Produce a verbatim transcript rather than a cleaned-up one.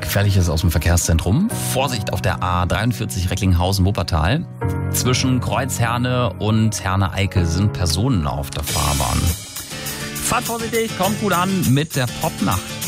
Gefährliches aus dem Verkehrszentrum. Vorsicht auf der A dreiundvierzig Recklinghausen-Wuppertal. Zwischen Kreuzherne und Herne-Eickel sind Personen auf der Fahrbahn. Fahrt vorsichtig, kommt gut an mit der Popnacht.